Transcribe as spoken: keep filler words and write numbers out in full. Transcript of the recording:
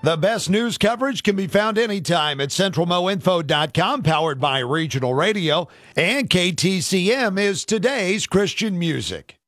The best news coverage can be found anytime at central mo info dot com, powered by Regional Radio, and K T C M is today's Christian music.